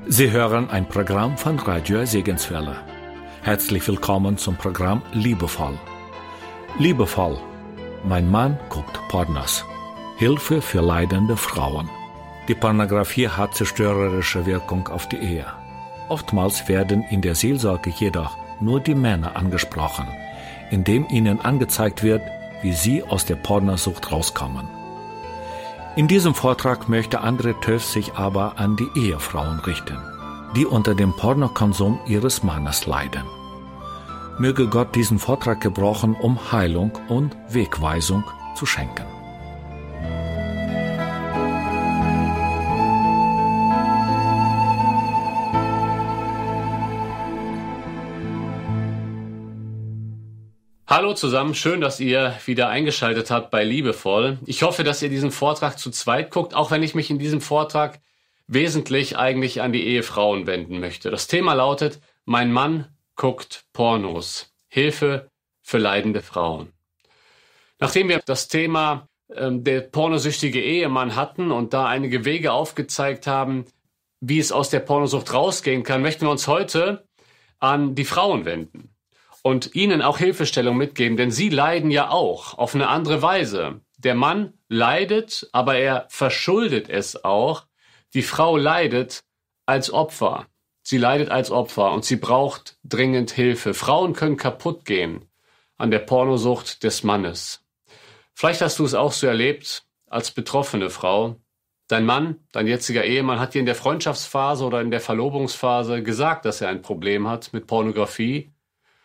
Sie hören ein Programm von Radio Segenswelle. Herzlich willkommen zum Programm Liebevoll. Liebevoll. Mein Mann guckt Pornos. Hilfe für leidende Frauen. Die Pornografie hat zerstörerische Wirkung auf die Ehe. Oftmals werden in der Seelsorge jedoch nur die Männer angesprochen, indem ihnen angezeigt wird, wie sie aus der Pornosucht rauskommen. In diesem Vortrag möchte André Töff sich aber an die Ehefrauen richten, die unter dem Pornokonsum ihres Mannes leiden. Möge Gott diesen Vortrag gebrauchen, um Heilung und Wegweisung zu schenken. Hallo zusammen, schön, dass ihr wieder eingeschaltet habt bei Liebevoll. Ich hoffe, dass ihr diesen Vortrag zu zweit guckt, auch wenn ich mich in diesem Vortrag wesentlich eigentlich an die Ehefrauen wenden möchte. Das Thema lautet: Mein Mann guckt Pornos. Hilfe für leidende Frauen. Nachdem wir das Thema der pornosüchtige Ehemann hatten und da einige Wege aufgezeigt haben, wie es aus der Pornosucht rausgehen kann, möchten wir uns heute an die Frauen wenden und ihnen auch Hilfestellung mitgeben, denn sie leiden ja auch auf eine andere Weise. Der Mann leidet, aber er verschuldet es auch. Die Frau leidet als Opfer. Sie leidet als Opfer und sie braucht dringend Hilfe. Frauen können kaputt gehen an der Pornosucht des Mannes. Vielleicht hast du es auch so erlebt als betroffene Frau. Dein Mann, dein jetziger Ehemann, hat dir in der Freundschaftsphase oder in der Verlobungsphase gesagt, dass er ein Problem hat mit Pornografie.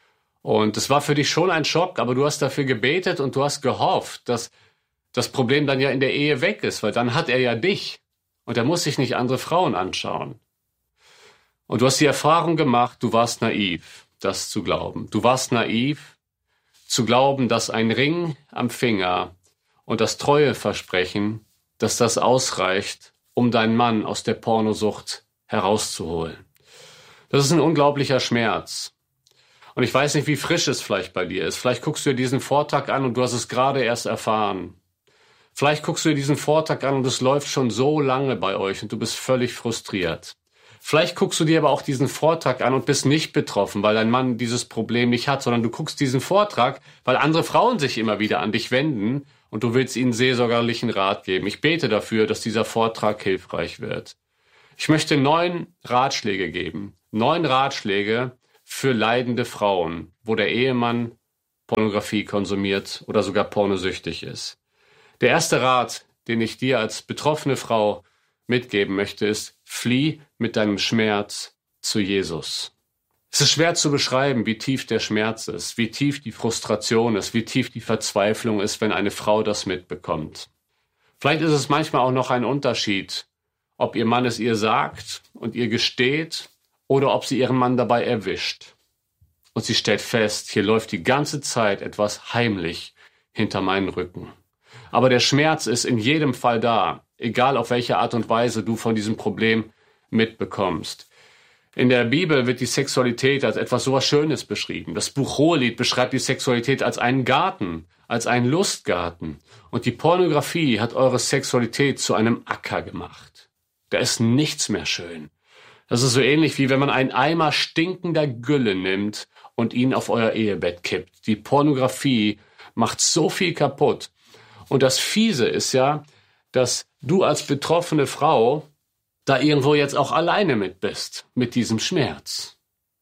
Und es war für dich schon ein Schock, aber du hast dafür gebetet und du hast gehofft, dass das Problem dann ja in der Ehe weg ist, weil dann hat er ja dich und er muss sich nicht andere Frauen anschauen. Und du hast die Erfahrung gemacht, du warst naiv, das zu glauben. Du warst naiv, zu glauben, dass ein Ring am Finger und das Treueversprechen, dass das ausreicht, um deinen Mann aus der Pornosucht herauszuholen. Das ist ein unglaublicher Schmerz. Und ich weiß nicht, wie frisch es vielleicht bei dir ist. Vielleicht guckst du dir diesen Vortrag an und du hast es gerade erst erfahren. Vielleicht guckst du dir diesen Vortrag an und es läuft schon so lange bei euch und du bist völlig frustriert. Vielleicht guckst du dir aber auch diesen Vortrag an und bist nicht betroffen, weil dein Mann dieses Problem nicht hat, sondern du guckst diesen Vortrag, weil andere Frauen sich immer wieder an dich wenden und du willst ihnen seelsorgerlichen Rat geben. Ich bete dafür, dass dieser Vortrag hilfreich wird. Ich möchte 9 Ratschläge geben. 9 Ratschläge für leidende Frauen, wo der Ehemann Pornografie konsumiert oder sogar pornosüchtig ist. Der erste Rat, den ich dir als betroffene Frau mitgeben möchte, ist: Flieh mit deinem Schmerz zu Jesus. Es ist schwer zu beschreiben, wie tief der Schmerz ist, wie tief die Frustration ist, wie tief die Verzweiflung ist, wenn eine Frau das mitbekommt. Vielleicht ist es manchmal auch noch ein Unterschied, ob ihr Mann es ihr sagt und ihr gesteht, oder ob sie ihren Mann dabei erwischt. Und sie stellt fest, hier läuft die ganze Zeit etwas heimlich hinter meinen Rücken. Aber der Schmerz ist in jedem Fall da, egal auf welche Art und Weise du von diesem Problem mitbekommst. In der Bibel wird die Sexualität als etwas so was Schönes beschrieben. Das Buch Hohelied beschreibt die Sexualität als einen Garten, als einen Lustgarten. Und die Pornografie hat eure Sexualität zu einem Acker gemacht. Da ist nichts mehr schön. Das ist so ähnlich, wie wenn man einen Eimer stinkender Gülle nimmt und ihn auf euer Ehebett kippt. Die Pornografie macht so viel kaputt. Und das Fiese ist ja, dass du als betroffene Frau da irgendwo jetzt auch alleine mit bist, mit diesem Schmerz.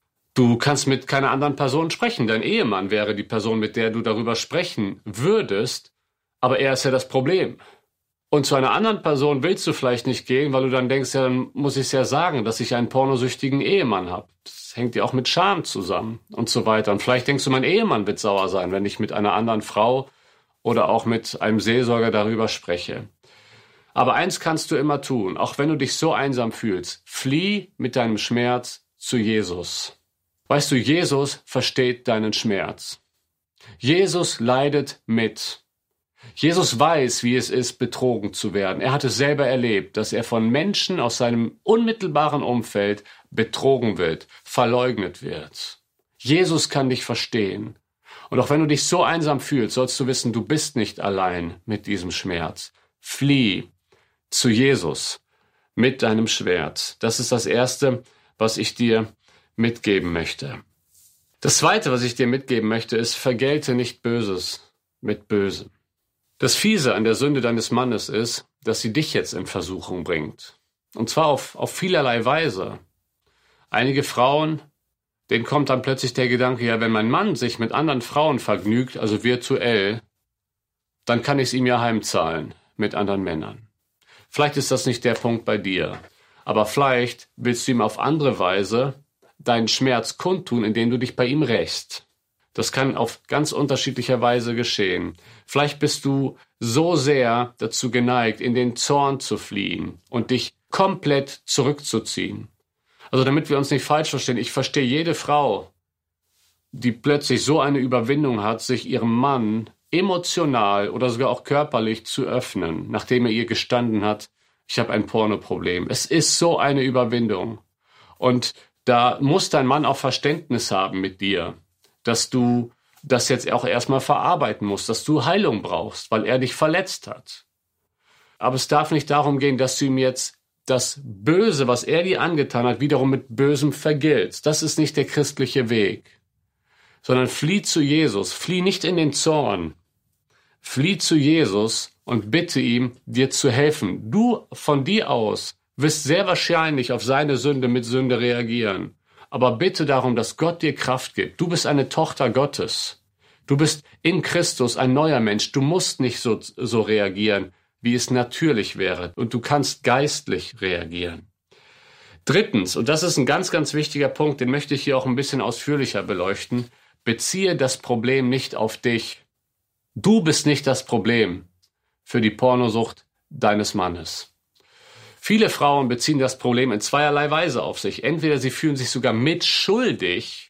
Du kannst mit keiner anderen Person sprechen. Dein Ehemann wäre die Person, mit der du darüber sprechen würdest, aber er ist ja das Problem. Und zu einer anderen Person willst du vielleicht nicht gehen, weil du dann denkst, ja, dann muss ich es ja sagen, dass ich einen pornosüchtigen Ehemann habe. Das hängt ja auch mit Scham zusammen und so weiter. Und vielleicht denkst du, mein Ehemann wird sauer sein, wenn ich mit einer anderen Frau oder auch mit einem Seelsorger darüber spreche. Aber eins kannst du immer tun, auch wenn du dich so einsam fühlst: Flieh mit deinem Schmerz zu Jesus. Weißt du, Jesus versteht deinen Schmerz. Jesus leidet mit. Jesus weiß, wie es ist, betrogen zu werden. Er hat es selber erlebt, dass er von Menschen aus seinem unmittelbaren Umfeld betrogen wird, verleugnet wird. Jesus kann dich verstehen. Und auch wenn du dich so einsam fühlst, sollst du wissen, du bist nicht allein mit diesem Schmerz. Flieh zu Jesus. mit deinem Schwert. Das ist das Erste, was ich dir mitgeben möchte. Das Zweite, was ich dir mitgeben möchte, ist, vergelte nicht Böses mit Bösem. Das Fiese an der Sünde deines Mannes ist, dass sie dich jetzt in Versuchung bringt. Und zwar auf vielerlei Weise. Einige Frauen, denen kommt dann plötzlich der Gedanke, ja, wenn mein Mann sich mit anderen Frauen vergnügt, also virtuell, dann kann ich es ihm ja heimzahlen mit anderen Männern. Vielleicht ist das nicht der Punkt bei dir, aber vielleicht willst du ihm auf andere Weise deinen Schmerz kundtun, indem du dich bei ihm rächst. Das kann auf ganz unterschiedlicher Weise geschehen. Vielleicht bist du so sehr dazu geneigt, in den Zorn zu fliehen und dich komplett zurückzuziehen. Also damit wir uns nicht falsch verstehen, ich verstehe jede Frau, die plötzlich so eine Überwindung hat, sich ihrem Mann emotional oder sogar auch körperlich zu öffnen, nachdem er ihr gestanden hat, ich habe ein Pornoproblem. Es ist so eine Überwindung. Und da muss dein Mann auch Verständnis haben mit dir, dass du das jetzt auch erstmal verarbeiten musst, dass du Heilung brauchst, weil er dich verletzt hat. Aber es darf nicht darum gehen, dass du ihm jetzt das Böse, was er dir angetan hat, wiederum mit Bösem vergiltst. Das ist nicht der christliche Weg. Sondern flieh zu Jesus, flieh nicht in den Zorn. Flieh zu Jesus und bitte ihm, dir zu helfen. Du von dir aus wirst sehr wahrscheinlich auf seine Sünde mit Sünde reagieren. Aber bitte darum, dass Gott dir Kraft gibt. Du bist eine Tochter Gottes. Du bist in Christus ein neuer Mensch. Du musst nicht so reagieren, wie es natürlich wäre. Und du kannst geistlich reagieren. Drittens, und das ist ein ganz, ganz wichtiger Punkt, den möchte ich hier auch ein bisschen ausführlicher beleuchten, beziehe das Problem nicht auf dich. Du bist nicht das Problem für die Pornosucht deines Mannes. Viele Frauen beziehen das Problem in zweierlei Weise auf sich. Entweder sie fühlen sich sogar mitschuldig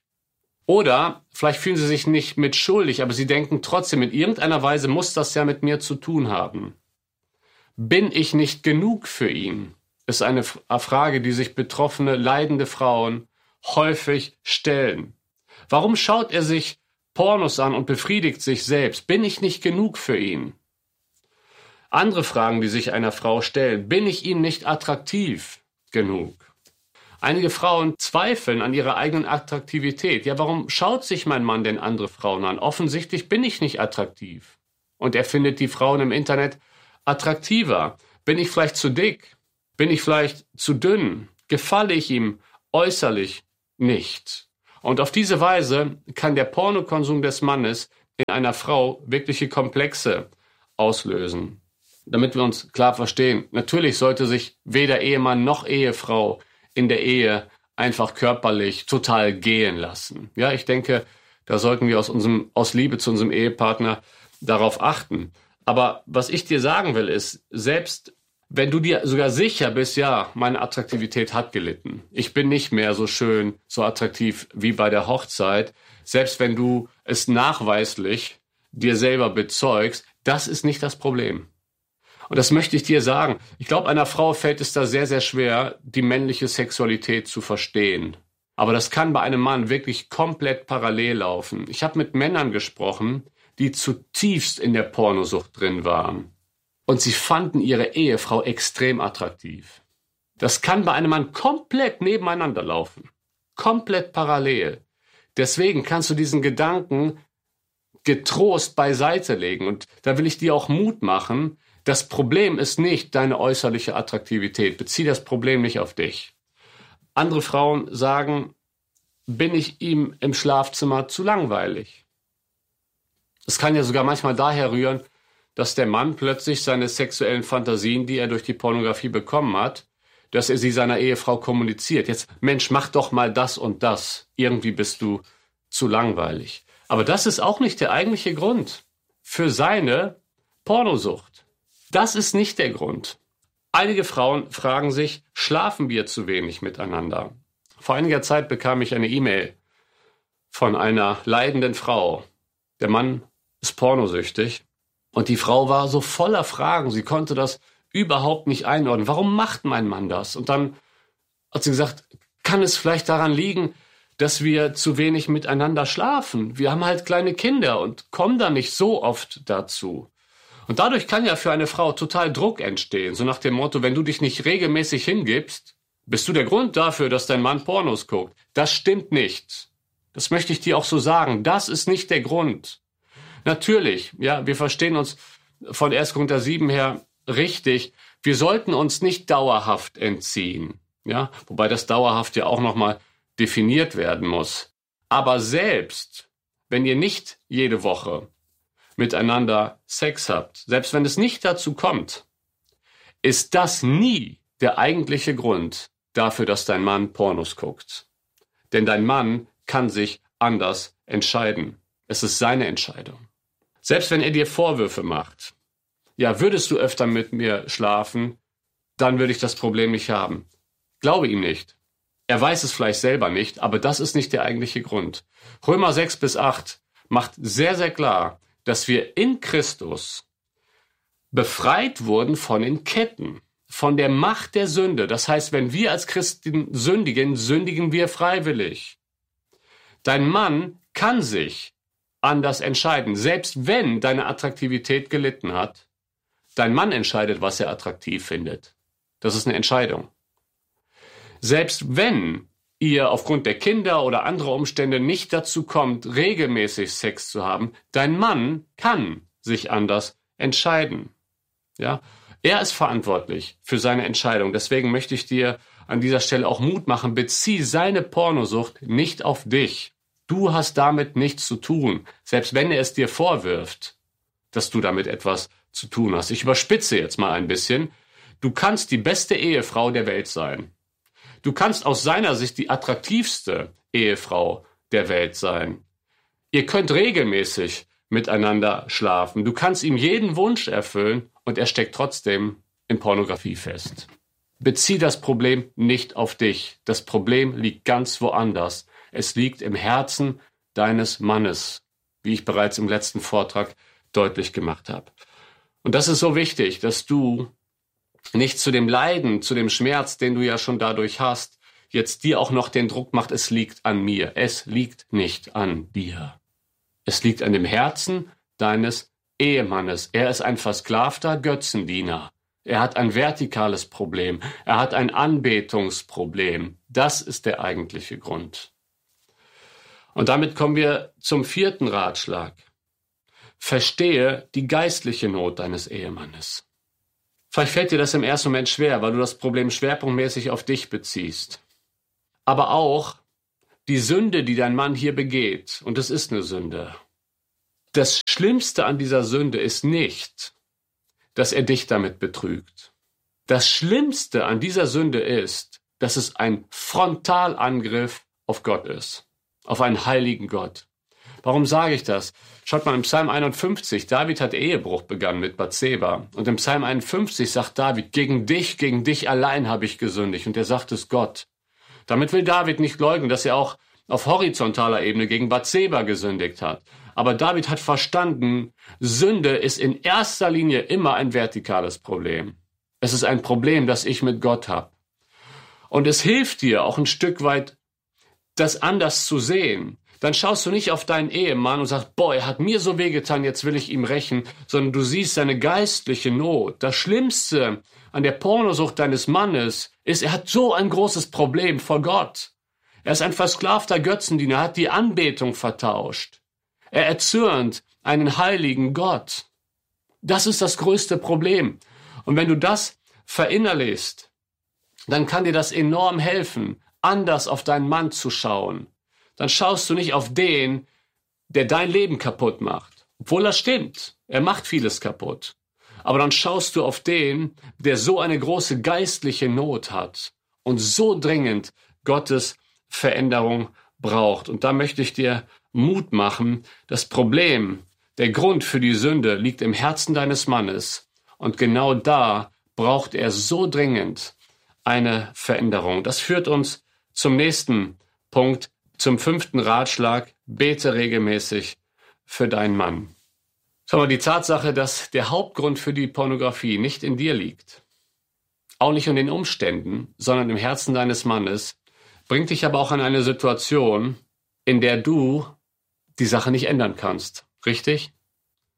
oder vielleicht fühlen sie sich nicht mitschuldig, aber sie denken trotzdem, in irgendeiner Weise muss das ja mit mir zu tun haben. Bin ich nicht genug für ihn? Ist eine Frage, die sich betroffene, leidende Frauen häufig stellen. Warum schaut er sich Pornos an und befriedigt sich selbst? Bin ich nicht genug für ihn? Andere Fragen, die sich einer Frau stellen. Bin ich ihm nicht attraktiv genug? Einige Frauen zweifeln an ihrer eigenen Attraktivität. Ja, warum schaut sich mein Mann denn andere Frauen an? Offensichtlich bin ich nicht attraktiv. Und er findet die Frauen im Internet attraktiver. Bin ich vielleicht zu dick? Bin ich vielleicht zu dünn? Gefalle ich ihm äußerlich nicht? Und auf diese Weise kann der Pornokonsum des Mannes in einer Frau wirkliche Komplexe auslösen. Damit wir uns klar verstehen, natürlich sollte sich weder Ehemann noch Ehefrau in der Ehe einfach körperlich total gehen lassen. Ja, ich denke, da sollten wir aus Liebe zu unserem Ehepartner darauf achten. Aber was ich dir sagen will, ist, selbst wenn du dir sogar sicher bist, ja, meine Attraktivität hat gelitten. Ich bin nicht mehr so schön, so attraktiv wie bei der Hochzeit. Selbst wenn du es nachweislich dir selber bezeugst, das ist nicht das Problem. Und das möchte ich dir sagen. Ich glaube, einer Frau fällt es da sehr, sehr schwer, die männliche Sexualität zu verstehen. Aber das kann bei einem Mann wirklich komplett parallel laufen. Ich habe mit Männern gesprochen, die zutiefst in der Pornosucht drin waren. Und sie fanden ihre Ehefrau extrem attraktiv. Das kann bei einem Mann komplett nebeneinander laufen. Komplett parallel. Deswegen kannst du diesen Gedanken getrost beiseite legen. Und da will ich dir auch Mut machen. Das Problem ist nicht deine äußerliche Attraktivität. Bezieh das Problem nicht auf dich. Andere Frauen sagen, bin ich ihm im Schlafzimmer zu langweilig? Es kann ja sogar manchmal daher rühren, dass der Mann plötzlich seine sexuellen Fantasien, die er durch die Pornografie bekommen hat, dass er sie seiner Ehefrau kommuniziert. Jetzt, Mensch, mach doch mal das und das. Irgendwie bist du zu langweilig. Aber das ist auch nicht der eigentliche Grund für seine Pornosucht. Das ist nicht der Grund. Einige Frauen fragen sich, schlafen wir zu wenig miteinander? Vor einiger Zeit bekam ich eine E-Mail von einer leidenden Frau. Der Mann ist pornosüchtig und die Frau war so voller Fragen. Sie konnte das überhaupt nicht einordnen. Warum macht mein Mann das? Und dann hat sie gesagt, kann es vielleicht daran liegen, dass wir zu wenig miteinander schlafen? Wir haben halt kleine Kinder und kommen da nicht so oft dazu. Und dadurch kann ja für eine Frau total Druck entstehen, so nach dem Motto, wenn du dich nicht regelmäßig hingibst, bist du der Grund dafür, dass dein Mann Pornos guckt. Das stimmt nicht. Das möchte ich dir auch so sagen. Das ist nicht der Grund. Natürlich, ja, wir verstehen uns von 1. Korinther 7 her richtig. Wir sollten uns nicht dauerhaft entziehen. Ja, wobei das dauerhaft ja auch nochmal definiert werden muss. Aber selbst, wenn ihr nicht jede Woche miteinander Sex habt, selbst wenn es nicht dazu kommt, ist das nie der eigentliche Grund dafür, dass dein Mann Pornos guckt. Denn dein Mann kann sich anders entscheiden. Es ist seine Entscheidung. Selbst wenn er dir Vorwürfe macht, ja, würdest du öfter mit mir schlafen, dann würde ich das Problem nicht haben. Glaube ihm nicht. Er weiß es vielleicht selber nicht, aber das ist nicht der eigentliche Grund. Römer 6-8 macht sehr, sehr klar, dass wir in Christus befreit wurden von den Ketten, von der Macht der Sünde. Das heißt, wenn wir als Christen sündigen, sündigen wir freiwillig. Dein Mann kann sich anders entscheiden, selbst wenn deine Attraktivität gelitten hat. Dein Mann entscheidet, was er attraktiv findet. Das ist eine Entscheidung. Selbst wenn ihr aufgrund der Kinder oder anderer Umstände nicht dazu kommt, regelmäßig Sex zu haben, dein Mann kann sich anders entscheiden. Ja? Er ist verantwortlich für seine Entscheidung. Deswegen möchte ich dir an dieser Stelle auch Mut machen, bezieh seine Pornosucht nicht auf dich. Du hast damit nichts zu tun, selbst wenn er es dir vorwirft, dass du damit etwas zu tun hast. Ich überspitze jetzt mal ein bisschen. Du kannst die beste Ehefrau der Welt sein. Du kannst aus seiner Sicht die attraktivste Ehefrau der Welt sein. Ihr könnt regelmäßig miteinander schlafen. Du kannst ihm jeden Wunsch erfüllen und er steckt trotzdem in Pornografie fest. Bezieh das Problem nicht auf dich. Das Problem liegt ganz woanders. Es liegt im Herzen deines Mannes, wie ich bereits im letzten Vortrag deutlich gemacht habe. Und das ist so wichtig, dass du nicht zu dem Leiden, zu dem Schmerz, den du ja schon dadurch hast, jetzt dir auch noch den Druck macht, es liegt an mir. Es liegt nicht an dir. Es liegt an dem Herzen deines Ehemannes. Er ist ein versklavter Götzendiener. Er hat ein vertikales Problem. Er hat ein Anbetungsproblem. Das ist der eigentliche Grund. Und damit kommen wir zum 4. Ratschlag. Verstehe die geistliche Not deines Ehemannes. Vielleicht fällt dir das im ersten Moment schwer, weil du das Problem schwerpunktmäßig auf dich beziehst. Aber auch die Sünde, die dein Mann hier begeht, und es ist eine Sünde. Das Schlimmste an dieser Sünde ist nicht, dass er dich damit betrügt. Das Schlimmste an dieser Sünde ist, dass es ein Frontalangriff auf Gott ist, auf einen heiligen Gott. Warum sage ich das? Schaut mal im Psalm 51, David hat Ehebruch begangen mit Bathseba. Und im Psalm 51 sagt David, gegen dich allein habe ich gesündigt. Und er sagt es Gott. Damit will David nicht leugnen, dass er auch auf horizontaler Ebene gegen Bathseba gesündigt hat. Aber David hat verstanden, Sünde ist in erster Linie immer ein vertikales Problem. Es ist ein Problem, das ich mit Gott habe. Und es hilft dir auch ein Stück weit, das anders zu sehen. Dann schaust du nicht auf deinen Ehemann und sagst, boah, er hat mir so wehgetan, jetzt will ich ihm rächen, sondern du siehst seine geistliche Not. Das Schlimmste an der Pornosucht deines Mannes ist, er hat so ein großes Problem vor Gott. Er ist ein versklavter Götzendiener, hat die Anbetung vertauscht. Er erzürnt einen heiligen Gott. Das ist das größte Problem. Und wenn du das verinnerlichst, dann kann dir das enorm helfen, anders auf deinen Mann zu schauen. Dann schaust du nicht auf den, der dein Leben kaputt macht. Obwohl das stimmt. Er macht vieles kaputt. Aber dann schaust du auf den, der so eine große geistliche Not hat und so dringend Gottes Veränderung braucht. Und da möchte ich dir Mut machen. Das Problem, der Grund für die Sünde liegt im Herzen deines Mannes. Und genau da braucht er so dringend eine Veränderung. Das führt uns zum nächsten Punkt. Zum 5. Ratschlag, bete regelmäßig für deinen Mann. Schau mal, die Tatsache, dass der Hauptgrund für die Pornografie nicht in dir liegt, auch nicht in den Umständen, sondern im Herzen deines Mannes, bringt dich aber auch an eine Situation, in der du die Sache nicht ändern kannst. Richtig?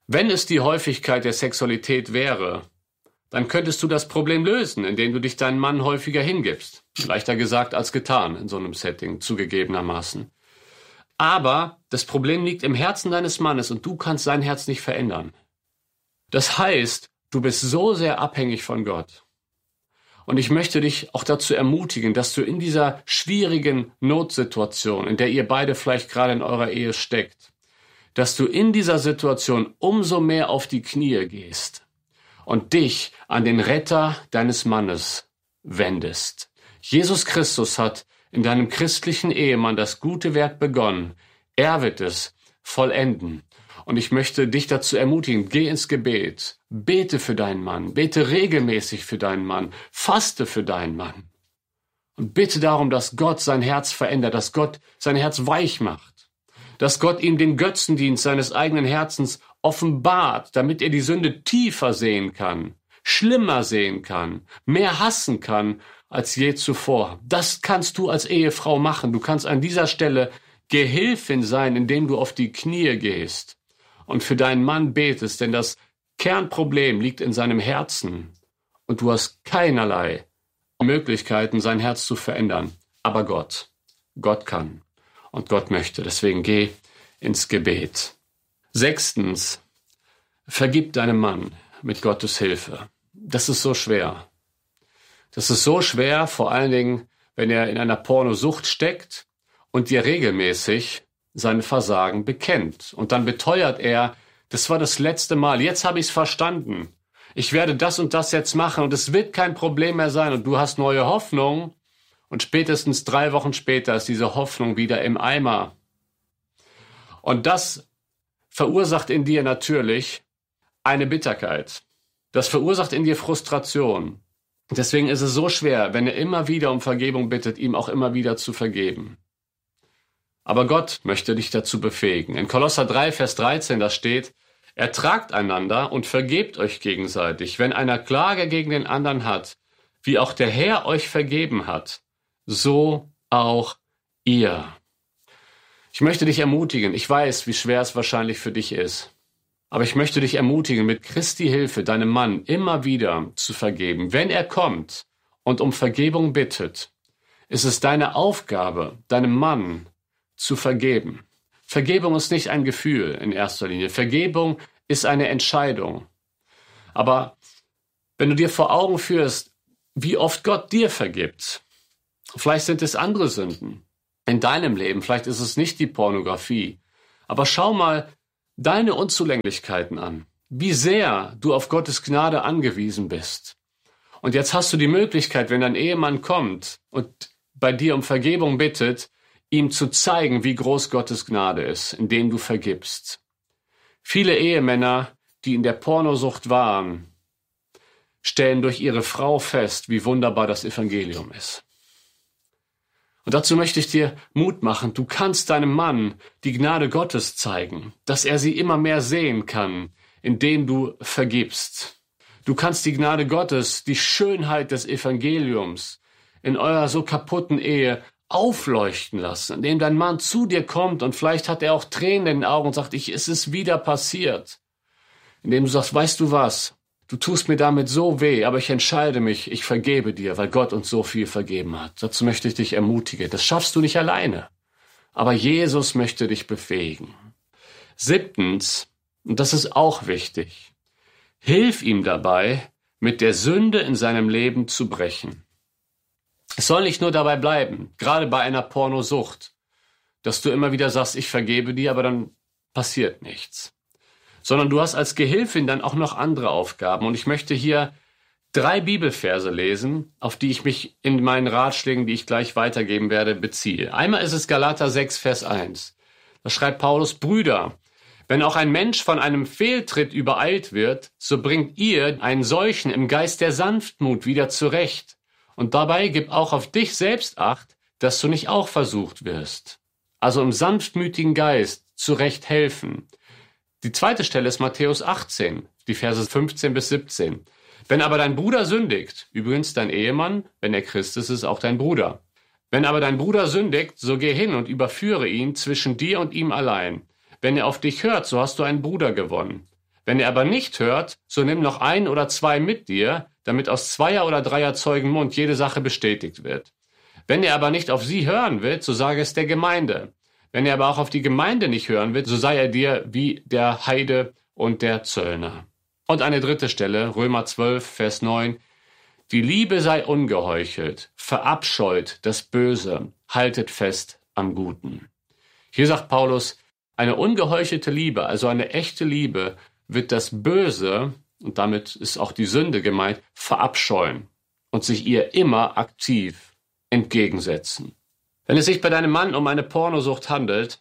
Wenn es die Häufigkeit der Sexualität wäre, dann könntest du das Problem lösen, indem du dich deinem Mann häufiger hingibst. Leichter gesagt als getan in so einem Setting, zugegebenermaßen. Aber das Problem liegt im Herzen deines Mannes und du kannst sein Herz nicht verändern. Das heißt, du bist so sehr abhängig von Gott. Und ich möchte dich auch dazu ermutigen, dass du in dieser schwierigen Notsituation, in der ihr beide vielleicht gerade in eurer Ehe steckt, dass du in dieser Situation umso mehr auf die Knie gehst und dich an den Retter deines Mannes wendest. Jesus Christus hat in deinem christlichen Ehemann das gute Werk begonnen. Er wird es vollenden. Und ich möchte dich dazu ermutigen, geh ins Gebet, bete für deinen Mann, bete regelmäßig für deinen Mann, faste für deinen Mann und bitte darum, dass Gott sein Herz verändert, dass Gott sein Herz weich macht, dass Gott ihm den Götzendienst seines eigenen Herzens offenbart, damit er die Sünde tiefer sehen kann, schlimmer sehen kann, mehr hassen kann als je zuvor. Das kannst du als Ehefrau machen. Du kannst an dieser Stelle Gehilfin sein, indem du auf die Knie gehst und für deinen Mann betest, denn das Kernproblem liegt in seinem Herzen und du hast keinerlei Möglichkeiten, sein Herz zu verändern. Aber Gott kann und Gott möchte. Deswegen geh ins Gebet. 6. Vergib deinem Mann mit Gottes Hilfe. Das ist so schwer. Das ist so schwer, vor allen Dingen, wenn er in einer Pornosucht steckt und dir regelmäßig seine Versagen bekennt. Und dann beteuert er, das war das letzte Mal, jetzt habe ich es verstanden. Ich werde das und das jetzt machen und es wird kein Problem mehr sein. Und du hast neue Hoffnung und spätestens 3 Wochen später ist diese Hoffnung wieder im Eimer. Und das verursacht in dir natürlich eine Bitterkeit. Das verursacht in dir Frustration. Deswegen ist es so schwer, wenn er immer wieder um Vergebung bittet, ihm auch immer wieder zu vergeben. Aber Gott möchte dich dazu befähigen. In Kolosser 3, Vers 13, da steht, ertragt einander und vergebt euch gegenseitig, wenn einer Klage gegen den anderen hat, wie auch der Herr euch vergeben hat, so auch ihr. Ich möchte dich ermutigen, ich weiß, wie schwer es wahrscheinlich für dich ist, aber ich möchte dich ermutigen, mit Christi Hilfe deinem Mann immer wieder zu vergeben. Wenn er kommt und um Vergebung bittet, ist es deine Aufgabe, deinem Mann zu vergeben. Vergebung ist nicht ein Gefühl in erster Linie. Vergebung ist eine Entscheidung. Aber wenn du dir vor Augen führst, wie oft Gott dir vergibt, vielleicht sind es andere Sünden in deinem Leben, vielleicht ist es nicht die Pornografie, aber schau mal deine Unzulänglichkeiten an, wie sehr du auf Gottes Gnade angewiesen bist. Und jetzt hast du die Möglichkeit, wenn dein Ehemann kommt und bei dir um Vergebung bittet, ihm zu zeigen, wie groß Gottes Gnade ist, indem du vergibst. Viele Ehemänner, die in der Pornosucht waren, stellen durch ihre Frau fest, wie wunderbar das Evangelium ist. Und dazu möchte ich dir Mut machen. Du kannst deinem Mann die Gnade Gottes zeigen, dass er sie immer mehr sehen kann, indem du vergibst. Du kannst die Gnade Gottes, die Schönheit des Evangeliums in eurer so kaputten Ehe aufleuchten lassen, indem dein Mann zu dir kommt und vielleicht hat er auch Tränen in den Augen und sagt, es ist wieder passiert. Indem du sagst, weißt du was, du tust mir damit so weh, aber ich entscheide mich, ich vergebe dir, weil Gott uns so viel vergeben hat. Dazu möchte ich dich ermutigen. Das schaffst du nicht alleine, aber Jesus möchte dich befähigen. 7, und das ist auch wichtig, hilf ihm dabei, mit der Sünde in seinem Leben zu brechen. Es soll nicht nur dabei bleiben, gerade bei einer Pornosucht, dass du immer wieder sagst, ich vergebe dir, aber dann passiert nichts. Sondern du hast als Gehilfin dann auch noch andere Aufgaben. Und ich möchte hier 3 Bibelverse lesen, auf die ich mich in meinen Ratschlägen, die ich gleich weitergeben werde, beziehe. Einmal ist es Galater 6, Vers 1. Da schreibt Paulus, Brüder, wenn auch ein Mensch von einem Fehltritt übereilt wird, so bringt ihr einen solchen im Geist der Sanftmut wieder zurecht. Und dabei gib auch auf dich selbst Acht, dass du nicht auch versucht wirst. Also im sanftmütigen Geist zurecht helfen. Die zweite Stelle ist Matthäus 18, die Verse 15 bis 17. Wenn aber dein Bruder sündigt, übrigens dein Ehemann, wenn er Christ ist, ist auch dein Bruder. Wenn aber dein Bruder sündigt, so geh hin und überführe ihn zwischen dir und ihm allein. Wenn er auf dich hört, so hast du einen Bruder gewonnen. Wenn er aber nicht hört, so nimm noch 1 oder 2 mit dir, damit aus 2er oder 3er Zeugen Mund jede Sache bestätigt wird. Wenn er aber nicht auf sie hören wird, so sage es der Gemeinde. Wenn er aber auch auf die Gemeinde nicht hören wird, so sei er dir wie der Heide und der Zöllner. Und eine dritte Stelle, Römer 12, Vers 9. Die Liebe sei ungeheuchelt, verabscheut das Böse, haltet fest am Guten. Hier sagt Paulus, eine ungeheuchelte Liebe, also eine echte Liebe, wird das Böse, und damit ist auch die Sünde gemeint, verabscheuen und sich ihr immer aktiv entgegensetzen. Wenn es sich bei deinem Mann um eine Pornosucht handelt,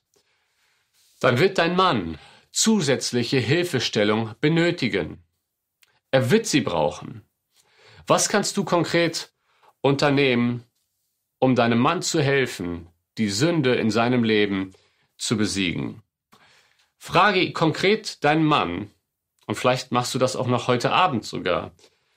dann wird dein Mann zusätzliche Hilfestellung benötigen. Er wird sie brauchen. Was kannst du konkret unternehmen, um deinem Mann zu helfen, die Sünde in seinem Leben zu besiegen? Frage konkret deinen Mann, und vielleicht machst du das auch noch heute Abend sogar,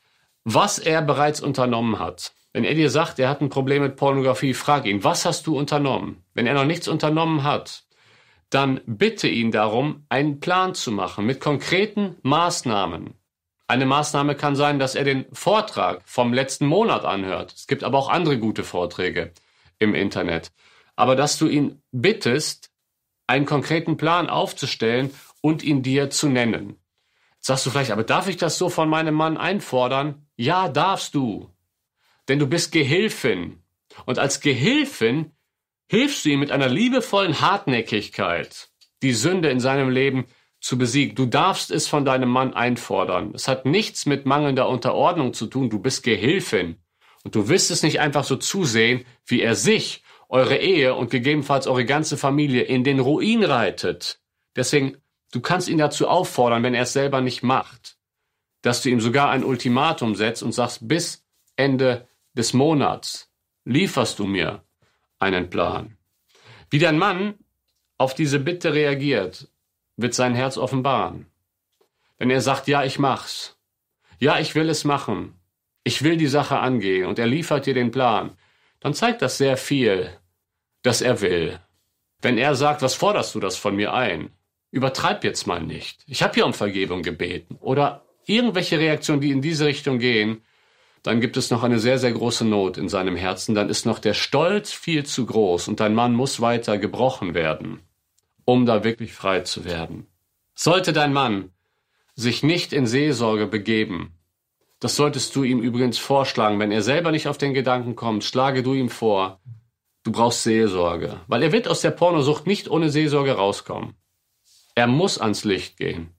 was er bereits unternommen hat. Wenn er dir sagt, er hat ein Problem mit Pornografie, frag ihn, was hast du unternommen? Wenn er noch nichts unternommen hat, dann bitte ihn darum, einen Plan zu machen mit konkreten Maßnahmen. Eine Maßnahme kann sein, dass er den Vortrag vom letzten Monat anhört. Es gibt aber auch andere gute Vorträge im Internet. Aber dass du ihn bittest, einen konkreten Plan aufzustellen und ihn dir zu nennen. Jetzt sagst du vielleicht, aber darf ich das so von meinem Mann einfordern? Ja, darfst du. Denn du bist Gehilfin. Und als Gehilfin hilfst du ihm mit einer liebevollen Hartnäckigkeit, die Sünde in seinem Leben zu besiegen. Du darfst es von deinem Mann einfordern. Es hat nichts mit mangelnder Unterordnung zu tun. Du bist Gehilfin. Und du wirst es nicht einfach so zusehen, wie er sich, eure Ehe und gegebenenfalls eure ganze Familie in den Ruin reitet. Deswegen, du kannst ihn dazu auffordern, wenn er es selber nicht macht, dass du ihm sogar ein Ultimatum setzt und sagst, bis Ende des Monats lieferst du mir einen Plan. Wie dein Mann auf diese Bitte reagiert, wird sein Herz offenbaren. Wenn er sagt, ja, ich mach's. Ja, ich will es machen. Ich will die Sache angehen und er liefert dir den Plan, dann zeigt das sehr viel, dass er will. Wenn er sagt, was forderst du das von mir ein? Übertreib jetzt mal nicht. Ich habe hier um Vergebung gebeten. Oder irgendwelche Reaktionen, die in diese Richtung gehen, dann gibt es noch eine sehr, sehr große Not in seinem Herzen. Dann ist noch der Stolz viel zu groß und dein Mann muss weiter gebrochen werden, um da wirklich frei zu werden. Sollte dein Mann sich nicht in Seelsorge begeben, das solltest du ihm übrigens vorschlagen. Wenn er selber nicht auf den Gedanken kommt, schlage du ihm vor, du brauchst Seelsorge. Weil er wird aus der Pornosucht nicht ohne Seelsorge rauskommen. Er muss ans Licht gehen.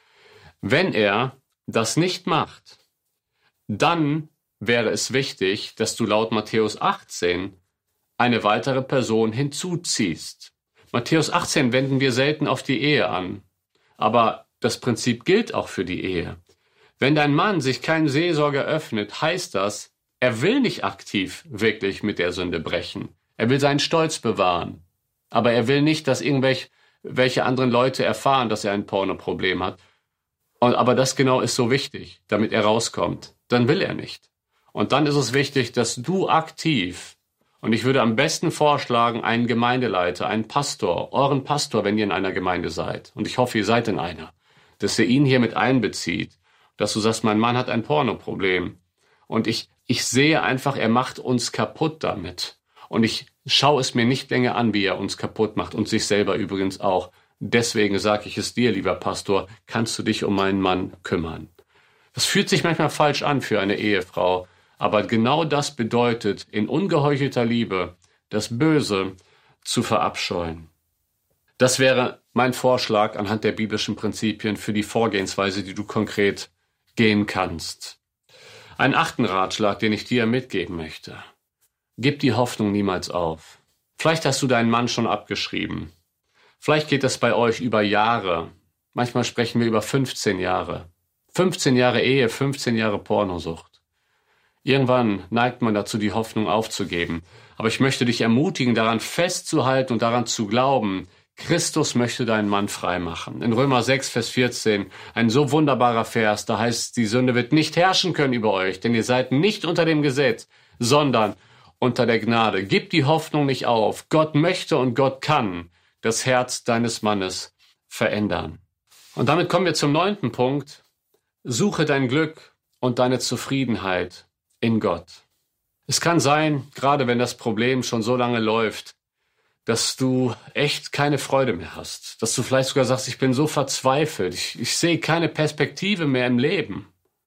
Wenn er das nicht macht, dann wäre es wichtig, dass du laut Matthäus 18 eine weitere Person hinzuziehst. Matthäus 18 wenden wir selten auf die Ehe an, aber das Prinzip gilt auch für die Ehe. Wenn dein Mann sich keinen Seelsorger öffnet, heißt das, er will nicht aktiv wirklich mit der Sünde brechen. Er will seinen Stolz bewahren, aber er will nicht, dass welche anderen Leute erfahren, dass er ein Pornoproblem hat. Aber das genau ist so wichtig, damit er rauskommt. Dann will er nicht. Und dann ist es wichtig, dass du aktiv, und ich würde am besten vorschlagen, einen Gemeindeleiter, einen Pastor, euren Pastor, wenn ihr in einer Gemeinde seid, und ich hoffe, ihr seid in einer, dass ihr ihn hier mit einbezieht, dass du sagst, mein Mann hat ein Pornoproblem. Und ich sehe einfach, er macht uns kaputt damit. Und ich schaue es mir nicht länger an, wie er uns kaputt macht und sich selber übrigens auch. Deswegen sage ich es dir, lieber Pastor, kannst du dich um meinen Mann kümmern. Das fühlt sich manchmal falsch an für eine Ehefrau, aber genau das bedeutet, in ungeheuchelter Liebe das Böse zu verabscheuen. Das wäre mein Vorschlag anhand der biblischen Prinzipien für die Vorgehensweise, die du konkret gehen kannst. Einen 8. Ratschlag, den ich dir mitgeben möchte. Gib die Hoffnung niemals auf. Vielleicht hast du deinen Mann schon abgeschrieben. Vielleicht geht das bei euch über Jahre. Manchmal sprechen wir über 15 Jahre. 15 Jahre Ehe, 15 Jahre Pornosucht. Irgendwann neigt man dazu, die Hoffnung aufzugeben. Aber ich möchte dich ermutigen, daran festzuhalten und daran zu glauben, Christus möchte deinen Mann frei machen. In Römer 6, Vers 14, ein so wunderbarer Vers, da heißt, die Sünde wird nicht herrschen können über euch, denn ihr seid nicht unter dem Gesetz, sondern unter der Gnade. Gib die Hoffnung nicht auf. Gott möchte und Gott kann das Herz deines Mannes verändern. Und damit kommen wir zum 9. Punkt. Suche dein Glück und deine Zufriedenheit in Gott. Es kann sein, gerade wenn das Problem schon so lange läuft, dass du echt keine Freude mehr hast. Dass du vielleicht sogar sagst, ich bin so verzweifelt, ich sehe keine Perspektive mehr im Leben.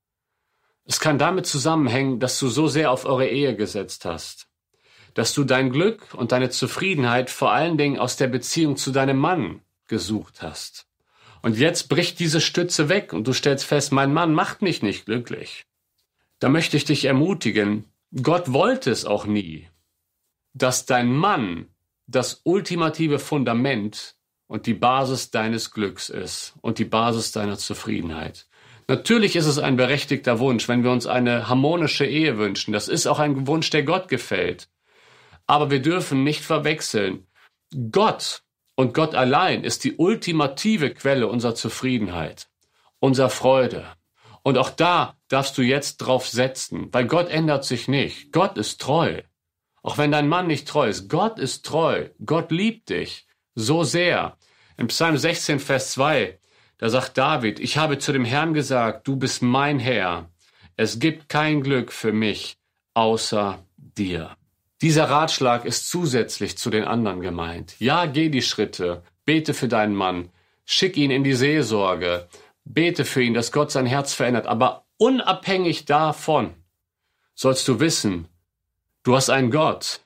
Es kann damit zusammenhängen, dass du so sehr auf eure Ehe gesetzt hast. Dass du dein Glück und deine Zufriedenheit vor allen Dingen aus der Beziehung zu deinem Mann gesucht hast. Und jetzt bricht diese Stütze weg und du stellst fest, mein Mann macht mich nicht glücklich. Da möchte ich dich ermutigen, Gott wollte es auch nie, dass dein Mann das ultimative Fundament und die Basis deines Glücks ist und die Basis deiner Zufriedenheit. Natürlich ist es ein berechtigter Wunsch, wenn wir uns eine harmonische Ehe wünschen. Das ist auch ein Wunsch, der Gott gefällt. Aber wir dürfen nicht verwechseln. Gott und Gott allein ist die ultimative Quelle unserer Zufriedenheit, unserer Freude. Und auch da darfst du jetzt drauf setzen, weil Gott ändert sich nicht. Gott ist treu. Auch wenn dein Mann nicht treu ist, Gott ist treu. Gott liebt dich so sehr. Im Psalm 16, Vers 2, da sagt David, ich habe zu dem Herrn gesagt, du bist mein Herr. Es gibt kein Glück für mich außer dir. Dieser Ratschlag ist zusätzlich zu den anderen gemeint. Ja, geh die Schritte, bete für deinen Mann, schick ihn in die Seelsorge, bete für ihn, dass Gott sein Herz verändert. Aber unabhängig davon sollst du wissen, du hast einen Gott,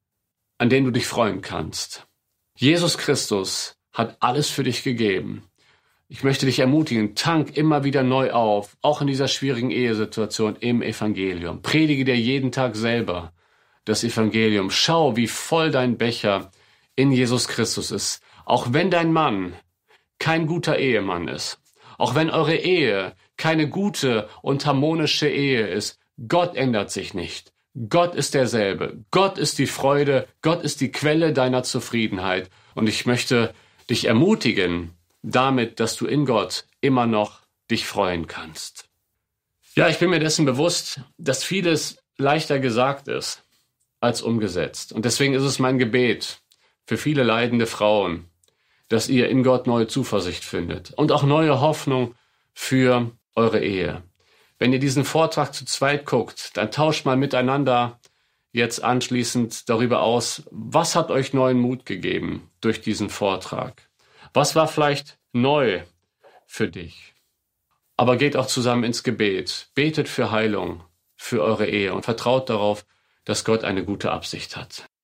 an den du dich freuen kannst. Jesus Christus hat alles für dich gegeben. Ich möchte dich ermutigen, tank immer wieder neu auf, auch in dieser schwierigen Ehesituation im Evangelium. Predige dir jeden Tag selber das Evangelium. Schau, wie voll dein Becher in Jesus Christus ist. Auch wenn dein Mann kein guter Ehemann ist, auch wenn eure Ehe keine gute und harmonische Ehe ist, Gott ändert sich nicht. Gott ist derselbe. Gott ist die Freude. Gott ist die Quelle deiner Zufriedenheit. Und ich möchte dich ermutigen, damit, dass du in Gott immer noch dich freuen kannst. Ja, ich bin mir dessen bewusst, dass vieles leichter gesagt ist als umgesetzt. Und deswegen ist es mein Gebet für viele leidende Frauen, dass ihr in Gott neue Zuversicht findet und auch neue Hoffnung für eure Ehe. Wenn ihr diesen Vortrag zu zweit guckt, dann tauscht mal miteinander jetzt anschließend darüber aus, was hat euch neuen Mut gegeben durch diesen Vortrag? Was war vielleicht neu für dich? Aber geht auch zusammen ins Gebet. Betet für Heilung, für eure Ehe und vertraut darauf, dass Gott eine gute Absicht hat.